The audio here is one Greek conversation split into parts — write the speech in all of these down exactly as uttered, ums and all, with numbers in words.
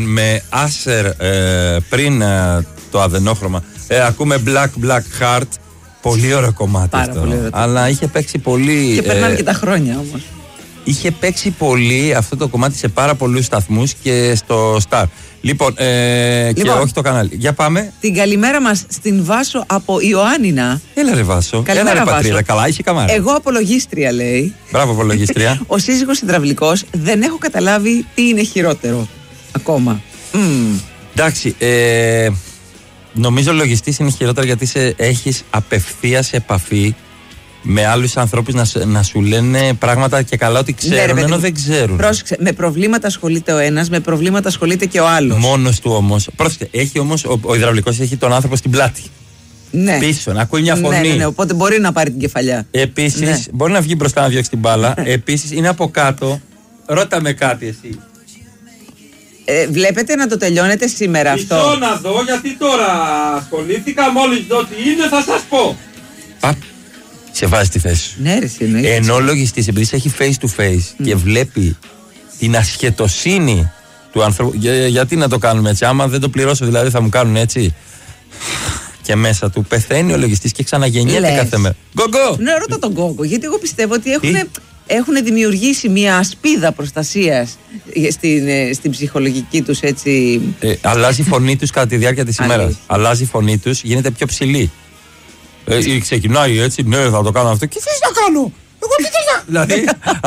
Με Άσερ ε, πριν ε, το αδενόχρωμα. Ε, ακούμε Black Black Heart. Πολύ ωραίο κομμάτι. Πάρα αυτό. πολύ ωραίο. Αλλά είχε παίξει πολύ. Και περνάνε ε, και τα χρόνια όμως. Είχε παίξει πολύ αυτό το κομμάτι σε πάρα πολλούς σταθμούς και στο Star. Λοιπόν, ε, Λοιπόν, και όχι το κανάλι. Για πάμε. Την καλημέρα μας στην Βάσο από Ιωάννινα. Έλα ρε Βάσο. Καλημέρα, Έλα ρε πατρίδα. Βάσο. Καλά, είχε καμάρα. Εγώ απολογίστρια, λέει. Μπράβο, απολογίστρια. Ο σύζυγος υδραυλικός, δεν έχω καταλάβει τι είναι χειρότερο. Ακόμα. Mm. Εντάξει, ε, νομίζω λογιστής είναι χειρότερα γιατί σε, έχεις απευθείας επαφή με άλλους ανθρώπους να, σου- να σου λένε πράγματα και καλά ότι ξέρουν, Ναι, ρε παιδί ενώ μου. δεν ξέρουν. Πρόσεξε, με προβλήματα ασχολείται ο ένας, με προβλήματα ασχολείται και ο άλλος. Μόνος του όμως. Πρόσεξε, έχει όμως, ο, ο υδραυλικός έχει τον άνθρωπο στην πλάτη. Ναι. Πίσω, να ακούει μια φωνή. Ναι, ναι, ναι, οπότε μπορεί να πάρει την κεφαλιά. Επίσης, Ναι. μπορεί να βγει μπροστά να διώξει την μπάλα. Επίσης, είναι από κάτω. Ρώτα με κάτι εσύ. Ε, βλέπετε να το τελειώνετε σήμερα αυτό. Μισό να δω, γιατί τώρα ασχολήθηκα. Μόλις δω τι είναι, θα σας πω. Παπ, σε βάζει στη θέση σου. Ναι, ρε, εσύ εννοείται. Ενώ ο λογιστής, επειδή σε έχει face to face και βλέπει την ασχετοσύνη του ανθρώπου. Για- γιατί να το κάνουμε έτσι, άμα δεν το πληρώσω, δηλαδή θα μου κάνουν έτσι. Και μέσα του πεθαίνει ο λογιστής και ξαναγεννιέται Λες. κάθε μέρα. Γκογκό! Ναι, ρώτα τον Κόκο, γιατί εγώ πιστεύω ότι Τι? έχουν, έχουν δημιουργήσει μια ασπίδα προστασίας στην, ε, στην ψυχολογική τους έτσι. Ε, αλλάζει η φωνή τους κατά τη διάρκεια της Αλήθεια. ημέρας. Αλλάζει η φωνή τους, γίνεται πιο ψηλή. Ε, ξεκινάει έτσι, ναι, θα το κάνω αυτό. Και τι θες να κάνω! Εγώ τι θες να. Δηλαδή.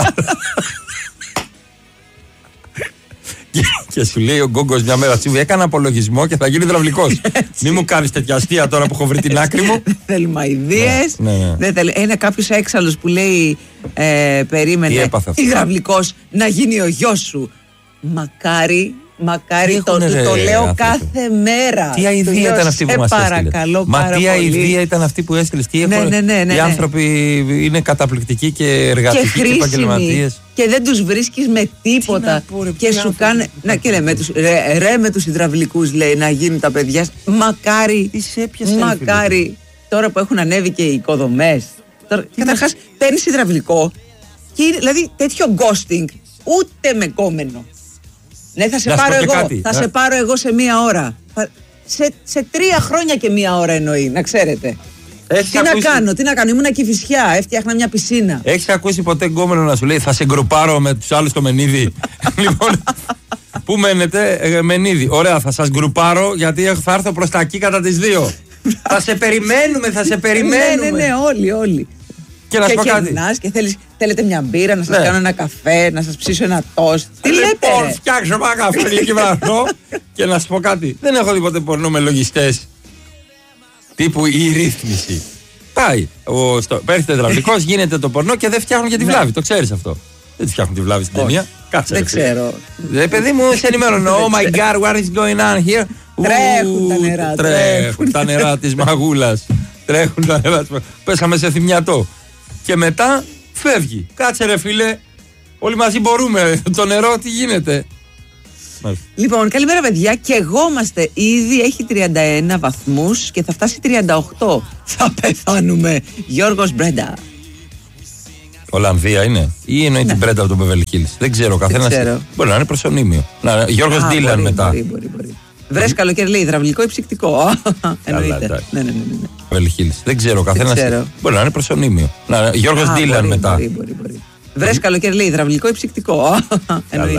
Και, και σου λέει ο Γκόγκος μια μέρα τσίβου, έκανα απολογισμό και θα γίνει υδραυλικός. Μη μου κάνεις τέτοια αστεία τώρα που έχω βρει την άκρη μου. Δεν θέλουμε αηδίες. Ναι, ναι, ναι. Δεν θέλει- Είναι κάποιος έξαλλος που λέει ε, Τι περίμενε έπαθε αυτό? υδραυλικός να γίνει ο γιος σου. Μακάρι, μακάρι Τι το, έχουνε, του ρε, το λέω άνθρωποι. κάθε μέρα. Τι Του αηδία λέω, ήταν αυτή που «Σε μας έστειλε. παρακαλώ Μα πάρα τι πολύ». αηδία ήταν αυτή που έστειλε. Τι Ναι, έχουν- ναι, ναι, ναι, οι ναι. άνθρωποι είναι καταπληκτικοί και Και εργατικοί και χρήσιμοι επαγγελματίες. και δεν τους βρίσκεις με τίποτα. Τι να πω, ρε, Και τι σου άνθρωποι. κάνει. Να και λέει, με τους, ρε, ρε με τους υδραυλικούς λέει να γίνουν τα παιδιά. Μακάρι. Τι σε έπιασε, ρε, Μακάρι. Τώρα που έχουν ανέβει και οι οικοδομές. Καταρχάς παίρνει υδραυλικό και είναι, δηλαδή τέτοιο ghosting ούτε με κόμενο. Ναι, θα σε Να σου πάρω πω και εγώ. κάτι. Θα Να- σε πάρω εγώ σε μία ώρα. Θα- Σε, σε τρία χρόνια και μία ώρα εννοεί, να ξέρετε. Έχεις Τι ακούσει- να κάνω, τι να κάνω. Ήμουνα Κηφισιά, έφτιαχνα μια πισίνα. Έχεις ακούσει ποτέ γκόμενο να σου λέει θα σε γκρουπάρω με τους άλλους στο Μενίδη? Λοιπόν, πού μένετε? Ε, Μενίδη. Ωραία, θα σας γκρουπάρω γιατί θα έρθω προς τα εκεί κατά τις δύο. Θα σε περιμένουμε, θα σε περιμένουμε. Ναι, ναι, ναι, όλοι, όλοι. Και να σου πω και κάτι. γυρνάς και θέλεις, θέλετε μια μπύρα, να σας Ναι. κάνω ένα καφέ, να σας ψήσω ένα τόστ. Τι λέτε, Λοιπόν, ρε? φτιάξω ένα καφέ και βραθώ. Και να σου πω κάτι. Δεν έχω δει ποτέ πορνό με λογιστές. Τύπου η ρύθμιση. Πάει. Ο, στο, έρχεται ο υδραυλικός, γίνεται το πορνό και δεν φτιάχνουν και τη βλάβη. Το ξέρεις αυτό. Δεν τη φτιάχνουν τη βλάβη στην Όχι. ταινία. Κάτσε. Δεν ρε, φίλε. ξέρω. Ε, παιδί μου, σε ενημερώνω. Oh my god, what is going on here? Τρέχουν τα Ου, νερά, Τρέχουν τρέχουν. τα νερά της μαγούλας. Τρέχουν τα νερά της μαγούλας. Πέσαμε σε θυμιατό. Και μετά φεύγει. Κάτσε ρε φίλε. Όλοι μαζί μπορούμε. Το νερό τι γίνεται? Λοιπόν, καλημέρα παιδιά. Και εγώ είμαστε ήδη, έχει τριάντα ένα βαθμούς και θα φτάσει τριάντα οκτώ. Θα πεθάνουμε. Γιώργος Μπρέντα. Ολλανδία είναι ή εννοεί την Πρέντα από τον Beverly Hills? Δεν ξέρω. Καθένας ξέρω. μπορεί να είναι προσωνύμιο. Να, Γιώργος Α, Ντίλαν μπορεί, μετά. Μπορεί, μπορεί, μπορεί. Βρες καλοκαίρι λέει υδραυλικό ή ψυκτικό. Εννοείται. εντάξει. Ναι, ναι, ναι, ναι. Beverly Hills. Δεν ξέρω. Καθένας ξέρω. μπορεί να είναι προσωνύμιο. Να, Γιώργος Α, Ντίλαν μπορεί, μετά. Μπορεί, μπορεί, μπορεί. Βρες καλοκαίρι λέει υδραυλικό ή ψυκτικό. Εννοείται.